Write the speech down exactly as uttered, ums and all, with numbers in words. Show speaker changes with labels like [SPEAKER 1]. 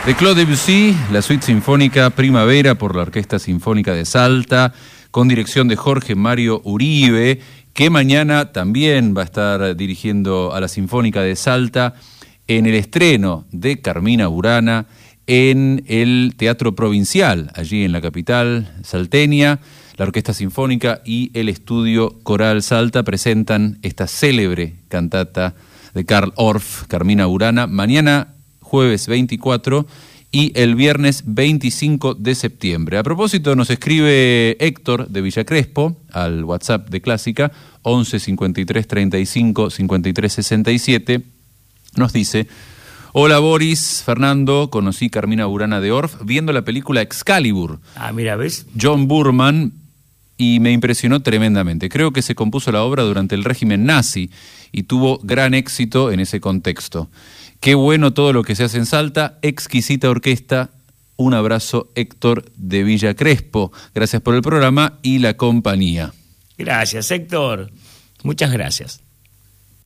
[SPEAKER 1] De Claude Debussy, la suite sinfónica Primavera por la Orquesta Sinfónica de Salta, con dirección de Jorge Mario Uribe, que mañana también va a estar dirigiendo a la Sinfónica de Salta en el estreno de Carmina Burana en el Teatro Provincial, allí en la capital salteña. La Orquesta Sinfónica y el Estudio Coral Salta presentan esta célebre cantata de Carl Orff, Carmina Burana, mañana jueves veinticuatro y el viernes veinticinco de septiembre. A propósito, nos escribe Héctor de Villa Crespo al WhatsApp de Clásica, once cincuenta y tres treinta y cinco cincuenta y tres sesenta y siete. Nos dice: hola Boris, Fernando, conocí Carmina Burana de Orff viendo la película Excalibur.
[SPEAKER 2] Ah, mira, ¿ves?
[SPEAKER 1] John Boorman, y me impresionó tremendamente. Creo que se compuso la obra durante el régimen nazi y tuvo gran éxito en ese contexto. Qué bueno todo lo que se hace en Salta, exquisita orquesta. Un abrazo, Héctor de Villa Crespo. Gracias por el programa y la compañía.
[SPEAKER 2] Gracias, Héctor. Muchas gracias.